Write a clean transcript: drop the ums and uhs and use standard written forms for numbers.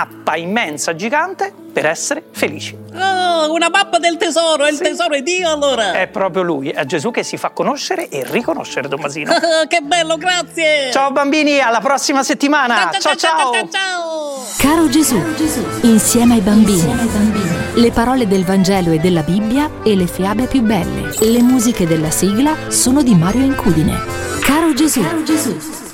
mappa immensa, gigante, per essere felici. Oh, una mappa del tesoro, e il Sì. tesoro è Dio allora! È proprio lui, è Gesù che si fa conoscere e riconoscere, Tommasino. Che bello, grazie! Ciao bambini, alla prossima settimana! Ciao ciao! Ciao! Caro Gesù, insieme ai bambini. Le parole del Vangelo e della Bibbia e le fiabe più belle. Le musiche della sigla sono di Mario Incudine. Caro Gesù.